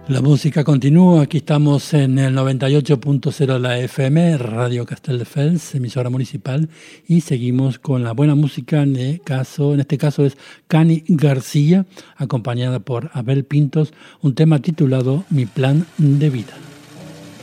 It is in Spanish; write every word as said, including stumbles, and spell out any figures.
La música continúa, aquí estamos en el noventa y ocho punto cero de la F M, Radio Castelldefels, emisora municipal, y seguimos con la buena música, en, el caso, en este caso es Cani García, acompañada por Abel Pintos, un tema titulado Mi plan de vida.